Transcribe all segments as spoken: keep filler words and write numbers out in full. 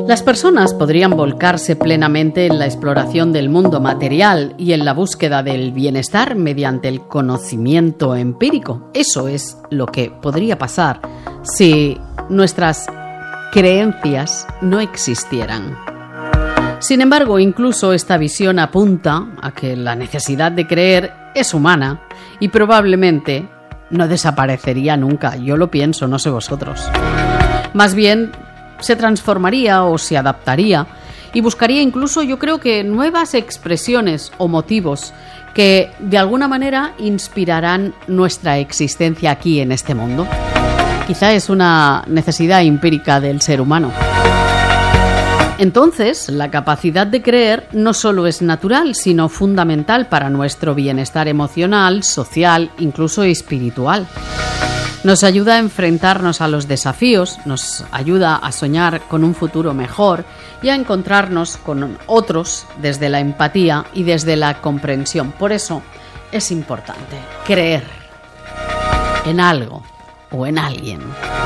Las personas podrían volcarse plenamente en la exploración del mundo material y en la búsqueda del bienestar mediante el conocimiento empírico. Eso es lo que podría pasar si nuestras creencias no existieran. Sin embargo, incluso esta visión apunta a que la necesidad de creer es humana y probablemente no desaparecería nunca. Yo lo pienso, no sé vosotros. Más bien, se transformaría o se adaptaría y buscaría incluso, yo creo que, nuevas expresiones o motivos que de alguna manera inspirarán nuestra existencia aquí en este mundo. Quizá es una necesidad empírica del ser humano. Entonces, la capacidad de creer no solo es natural, sino fundamental para nuestro bienestar emocional, social, incluso espiritual. Nos ayuda a enfrentarnos a los desafíos, nos ayuda a soñar con un futuro mejor y a encontrarnos con otros desde la empatía y desde la comprensión. Por eso es importante creer en algo o en alguien.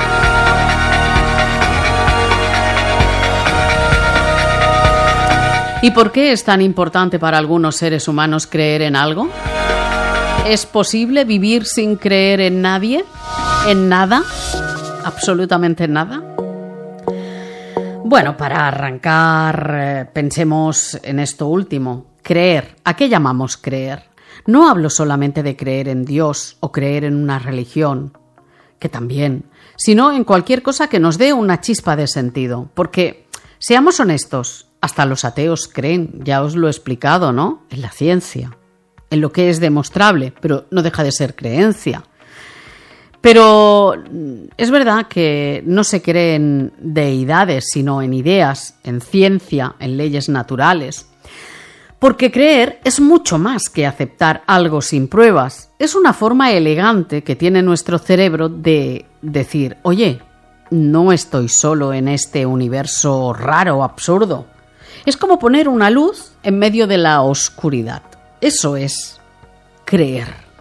¿Y por qué es tan importante para algunos seres humanos creer en algo? ¿Es posible vivir sin creer en nadie? ¿En nada? ¿Absolutamente nada? Bueno, para arrancar, eh, pensemos en esto último. Creer. ¿A qué llamamos creer? No hablo solamente de creer en Dios o creer en una religión, que también, sino en cualquier cosa que nos dé una chispa de sentido. Porque, seamos honestos, hasta los ateos creen, ya os lo he explicado, ¿no? En la ciencia, en lo que es demostrable, pero no deja de ser creencia. Pero es verdad que no se cree en deidades, sino en ideas, en ciencia, en leyes naturales. Porque creer es mucho más que aceptar algo sin pruebas. Es una forma elegante que tiene nuestro cerebro de decir, oye, no estoy solo en este universo raro, absurdo. Es como poner una luz en medio de la oscuridad. Eso es creer.